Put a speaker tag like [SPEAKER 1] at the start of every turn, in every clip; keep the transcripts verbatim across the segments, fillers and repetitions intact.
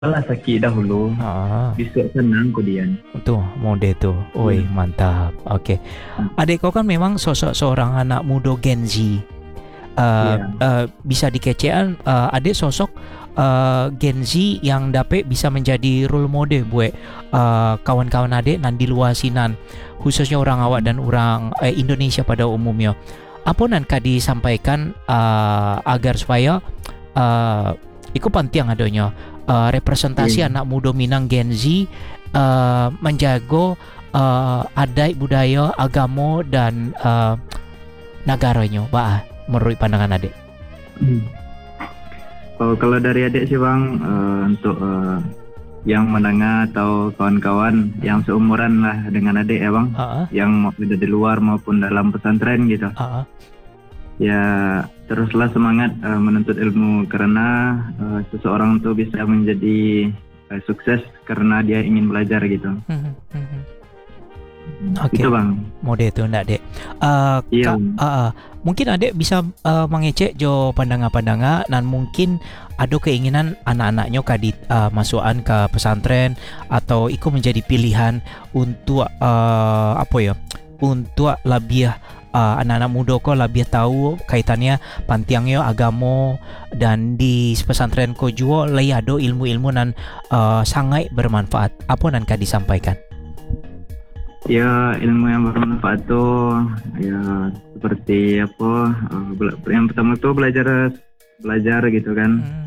[SPEAKER 1] Malah sakit dahulu,
[SPEAKER 2] Ah,
[SPEAKER 1] besok senang kemudian.
[SPEAKER 2] tuh mode tuh. Oi,
[SPEAKER 1] Iya.
[SPEAKER 2] mantap. Oke. Adik kau kan memang sosok seorang anak muda Gen Z. Eh,
[SPEAKER 1] Iya.
[SPEAKER 2] eh, bisa dikecean eh, adik sosok eh, Gen Z yang dapat bisa menjadi role model buat eh, kawan-kawan adik nan di luar sinan, khususnya orang awak dan orang eh, Indonesia pada umumnya. Apa nan kak disampaikan eh, agar supaya uh, itu penting adanya uh, representasi
[SPEAKER 1] Iya.
[SPEAKER 2] anak muda Minang Gen Z uh, menjaga uh, adat budaya agama dan uh, negaranya bah menurut pandangan adik.
[SPEAKER 1] Hmm. Oh, kalau dari adik sih bang, eh, untuk eh, yang menengah atau kawan-kawan yang seumuran lah dengan adik ya bang,
[SPEAKER 2] Uh-uh.
[SPEAKER 1] yang mau ada di luar maupun dalam pesantren gitu,
[SPEAKER 2] Uh-uh.
[SPEAKER 1] ya teruslah semangat eh, menuntut ilmu karena eh, seseorang tuh bisa menjadi eh, sukses karena dia ingin belajar gitu.
[SPEAKER 2] Hmm, hmm, hmm. Oke,
[SPEAKER 1] Itu bang.
[SPEAKER 2] mode itu ndak dek. Uh,
[SPEAKER 1] Iya.
[SPEAKER 2] Kak, uh, uh, mungkin adek bisa uh, mengecek jo pandangan-pandangan dan mungkin ada keinginan anak-anaknya kadit uh, masukan ke pesantren atau ikut menjadi pilihan untuk uh, apa ya? Untuk lebih uh, anak-anak muda kok lebih tahu kaitannya pantiangnya agama dan di pesantren ko juga lay ada ilmu-ilmu nan uh, sangat bermanfaat. Apa nan kak disampaikan?
[SPEAKER 1] Ya, ilmu yang bermanfaat tuh ya seperti apa? eh, bela- yang pertama tuh belajar belajar gitu kan.
[SPEAKER 2] Hmm.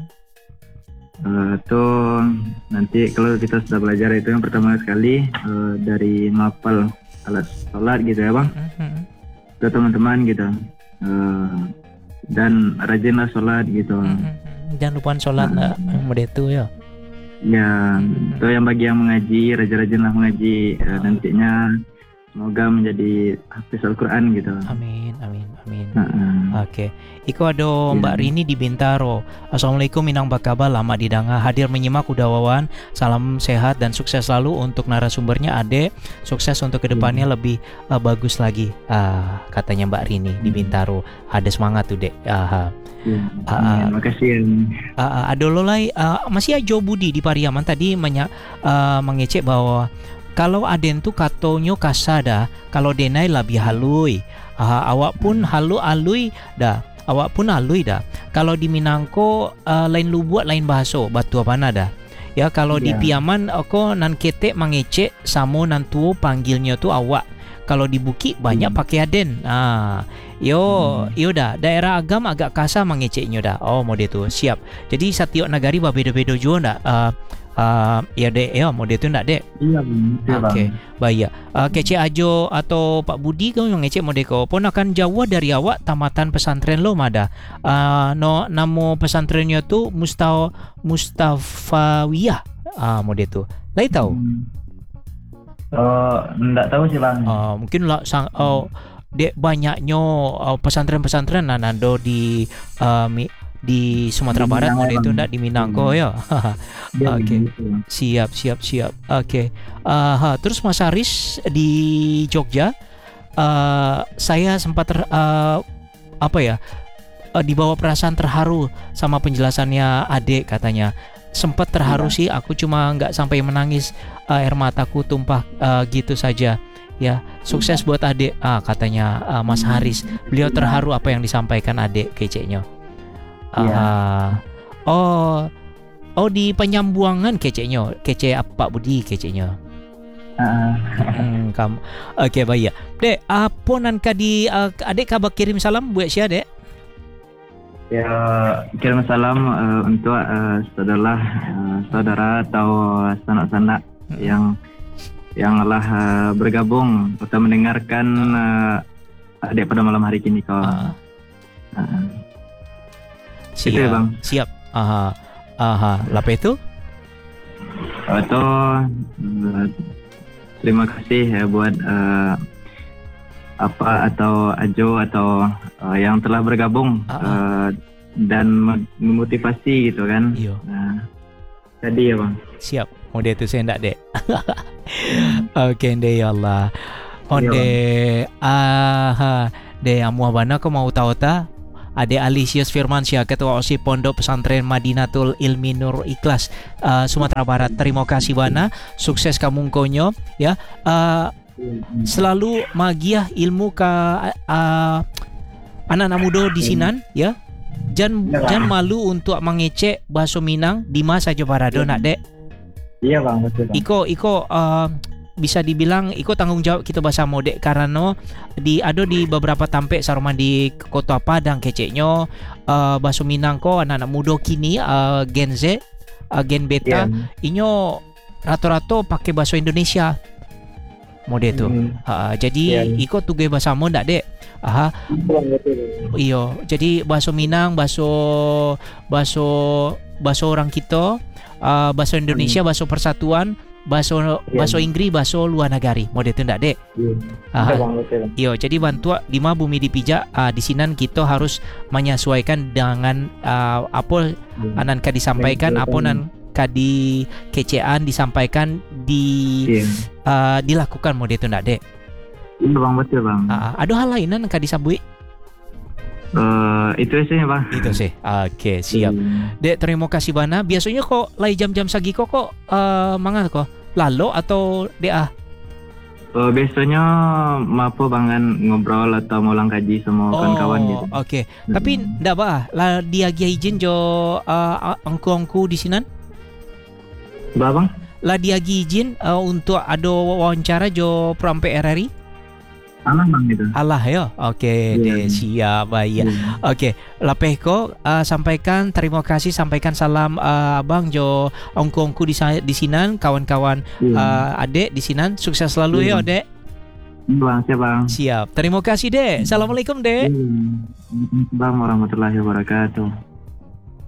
[SPEAKER 1] Eh, tuh nanti kalau kita sudah belajar itu yang pertama sekali eh, dari ngapal alat sholat gitu ya bang,
[SPEAKER 2] Hmm, hmm.
[SPEAKER 1] ke teman-teman gitu. Eh, dan rajinlah sholat gitu.
[SPEAKER 2] Hmm, hmm, hmm. Jangan lupa sholat
[SPEAKER 1] Nah,
[SPEAKER 2] nak mode itu ya.
[SPEAKER 1] ya, itu yang bagi yang mengaji, rajin-rajinlah mengaji. Eh, nantinya semoga menjadi hafiz Al-Quran gitu.
[SPEAKER 2] Amin, amin, amin.
[SPEAKER 1] Nah,
[SPEAKER 2] Oke, Iko ada Mbak
[SPEAKER 1] ya.
[SPEAKER 2] Rini di Bintaro. Assalamualaikum Minang Bakaba, lama didanga hadir menyimak udawawan. Salam sehat dan sukses selalu untuk narasumbernya Ade. Sukses untuk kedepannya lebih uh, bagus lagi. Ah, katanya Mbak Rini di Bintaro. Ada semangat tuh dek. Ah,
[SPEAKER 1] Ya,
[SPEAKER 2] Ah,
[SPEAKER 1] amin. Makasih ya.
[SPEAKER 2] ah, ah, ada lolai ah, masih aja Budi di Pariaman tadi menya, ah, mengecek bahwa kalau aden tu katonyo kasada, kalau denai lebih halui. Ah, awak pun halu alui dah. Awak pun alui dah. Kalau di Minangko ah, lain lubuat lain bahaso, batu apa nada. Ya kalau di
[SPEAKER 1] Ya.
[SPEAKER 2] Piaman aku nan ketek mengecek samo nan tuo panggilnya tu awak. Kalau di Bukit banyak
[SPEAKER 1] Hmm.
[SPEAKER 2] pakai aden. Ah, yo,
[SPEAKER 1] Hmm.
[SPEAKER 2] yo dah. Daerah agam agak kasar mengeceknya dah. Oh, mode tu siap. Jadi setiap negari berbeda-beda juga ndak. Ah, ah, ya dek, ya mode tu ndak dek.
[SPEAKER 1] Iya bang, iya bang.
[SPEAKER 2] Okey, baik. Uh, kece Ajo atau Pak Budi kau yang ngecek mode kau pun akan Jawa dari awak tamatan pesantren lo mada. Uh, no nama pesantrennya tu Mustafa Mustafawiyah. Ah mode tu. Lai tahu?
[SPEAKER 1] Hmm. Oh, enggak tahu sih bang.
[SPEAKER 2] Uh, mungkin lah sang oh dek banyaknya uh, pesantren-pesantren nan ada di uh, mi, di Sumatera
[SPEAKER 1] Di
[SPEAKER 2] Barat
[SPEAKER 1] Minang,
[SPEAKER 2] mode itu
[SPEAKER 1] Bang.
[SPEAKER 2] ndak di Minangko ya.
[SPEAKER 1] Iya,
[SPEAKER 2] Okey.
[SPEAKER 1] gitu, Bang.
[SPEAKER 2] Siap, siap, siap. Oke. Uh, ha, terus Mas Haris di Jogja, uh, saya sempat ter, uh, apa ya, uh, dibawa perasaan terharu sama penjelasannya adik katanya. Sempat terharu
[SPEAKER 1] Iya.
[SPEAKER 2] sih, aku cuma nggak sampai menangis, uh, air mataku tumpah uh, gitu saja. Ya, sukses buat adik, ah, katanya uh, Mas Haris. Beliau terharu apa yang disampaikan adik keceknya.
[SPEAKER 1] Iya.
[SPEAKER 2] Uh, oh. Oh di penyambuangan keceknya, kece apa Budi keceknya.
[SPEAKER 1] Ah,
[SPEAKER 2] Hmm, kamu. Okey baik ya. Dek, apa nan kadi uh, adik kabar kirim salam buat Syah dek?
[SPEAKER 1] ya, kirim salam eh, untuk eh, saudara eh, saudara atau sanak-sanak
[SPEAKER 2] Hmm.
[SPEAKER 1] yang yang telah eh, bergabung atau mendengarkan eh, adik pada malam hari ini kau.
[SPEAKER 2] Ah,
[SPEAKER 1] Ah,
[SPEAKER 2] siap.
[SPEAKER 1] Itu ya, Bang.
[SPEAKER 2] Siap. Aha. Aha. Lepas itu?
[SPEAKER 1] Atau eh, terima kasih ya buat eh, apa atau Ajo atau eh, yang telah bergabung
[SPEAKER 2] Ah, ah.
[SPEAKER 1] eh, dan mem- memotivasi gitu kan.
[SPEAKER 2] Iya.
[SPEAKER 1] Nah, tadi ya bang.
[SPEAKER 2] Siap. Mode itu saya ndak dek. Okey dek ya Allah.
[SPEAKER 1] Iya,
[SPEAKER 2] Onde aha. Dek amu abana kau mau tahu ta? Ade Alisius Firmansyah, Ketua O S I S Pondok Pesantren Madinatul Ilmi Nur Ikhlas, uh, Sumatera Barat. Terima kasih bana, sukses kamu konyo ya. Uh, selalu magiah ilmu ke uh, anak-anak muda di sinan ya. Jangan jangan malu untuk mengecek bahasa Minang di masa Jo Parado nak dek.
[SPEAKER 1] Iya bang, betul bang.
[SPEAKER 2] Iko iko uh, bisa dibilang iko tanggung jawab kita bersama dek, karena di ada di beberapa tampek saruma di Kota Padang keceknya uh, bahasa Minang ko anak-anak muda kini uh, Gen Z, uh, Gen Beta, yeah. Inyo rata-rata pakai bahasa Indonesia. Mode tu. Mm. Uh, jadi yeah. Iko tugas bahasa mo ndak dek. Aha. Iyo, jadi bahasa Minang, bahasa bahasa bahasa orang kita, uh, bahasa Indonesia, bahasa persatuan, bahasa yeah. bahasa Inggris, bahasa luar negara. Mode tu ndak dek. Yeah. Iyo, jadi bantu lima bumi dipijak uh, di sinan kita harus menyesuaikan dengan uh, apa yeah. anan ka disampaikan, yeah. apa nan kadi kecean disampaikan di yeah. uh, dilakukan mode itu ndak dek.
[SPEAKER 1] Iya bang, betul bang.
[SPEAKER 2] Uh, ada hal lain kan kadi sabui?
[SPEAKER 1] Uh, itu sih bang.
[SPEAKER 2] Itu sih. Oke, okay, siap. Hmm. Dek, terima kasih bana. Biasanya kok lai jam-jam sagi kok kok uh, mangat kok lalu atau dek ah?
[SPEAKER 1] Uh, biasanya mapo bangan ngobrol atau ngulang kaji sama
[SPEAKER 2] oh,
[SPEAKER 1] kawan-kawan gitu.
[SPEAKER 2] Oke. Okay.
[SPEAKER 1] Hmm.
[SPEAKER 2] Tapi ndak bah lah dia izin jo uh, angku-angku di sinan?
[SPEAKER 1] Bah bang?
[SPEAKER 2] Lah dia izin uh, untuk ada wawancara jo Prampe R R I?
[SPEAKER 1] Allah bang gitu.
[SPEAKER 2] Allah ya. Okey, yeah. Siap baik. Yeah. Okey, Lapehko uh, sampaikan terima kasih, sampaikan salam uh, abang jo ongko-ongku di di sinan, kawan-kawan yeah. uh, adik di sinan, sukses selalu yeah. ya, Dek.
[SPEAKER 1] Bang, siap bang.
[SPEAKER 2] Siap. Terima kasih, Dek. Assalamualaikum, Dek.
[SPEAKER 1] Assalamualaikum warahmatullahi wabarakatuh.